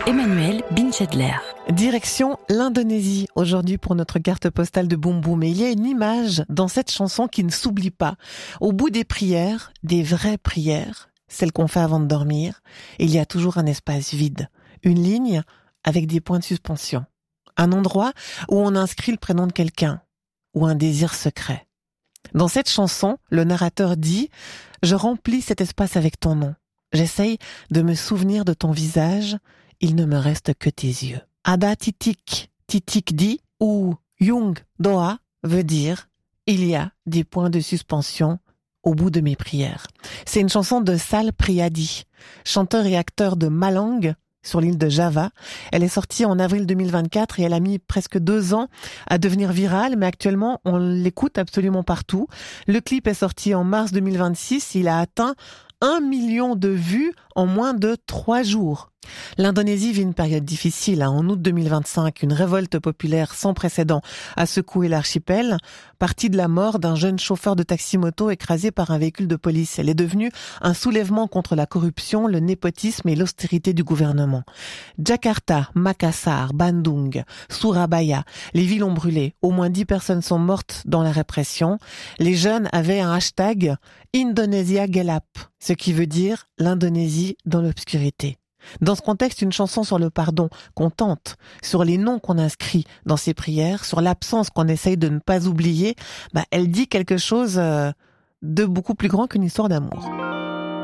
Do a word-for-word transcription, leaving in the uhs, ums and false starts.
Emmanuel Binchedler. Direction l'Indonésie aujourd'hui pour notre carte postale de Boum Boum. Et il y a une image dans cette chanson qui ne s'oublie pas. Au bout des prières, des vraies prières, celles qu'on fait avant de dormir, il y a toujours un espace vide, une ligne avec des points de suspension, un endroit où on inscrit le prénom de quelqu'un ou un désir secret. Dans cette chanson, le narrateur dit « Je remplis cet espace avec ton nom. J'essaye de me souvenir de ton visage. Il ne me reste que tes yeux. » Ada titik, titik dit ou Yung doa veut dire « Il y a des points de suspension au bout de mes prières ». C'est une chanson de Sal Priadi, chanteur et acteur de Malang, sur l'île de Java. Elle est sortie en avril deux mille vingt-quatre et elle a mis presque deux ans à devenir virale, mais actuellement, on l'écoute absolument partout. Le clip est sorti en mars deux mille vingt-six. Il a atteint un million de vues en moins de trois jours. L'Indonésie vit une période difficile. En août deux mille vingt-cinq, une révolte populaire sans précédent a secoué l'archipel, partie de la mort d'un jeune chauffeur de taxi-moto écrasé par un véhicule de police. Elle est devenue un soulèvement contre la corruption, le népotisme et l'austérité du gouvernement. Jakarta, Makassar, Bandung, Surabaya, les villes ont brûlé. Au moins dix personnes sont mortes dans la répression. Les jeunes avaient un hashtag Indonesia Gelap, ce qui veut dire l'Indonésie dans l'obscurité. Dans ce contexte, une chanson sur le pardon qu'on tente, sur les noms qu'on inscrit dans ses prières, sur l'absence qu'on essaye de ne pas oublier, bah, elle dit quelque chose de beaucoup plus grand qu'une histoire d'amour.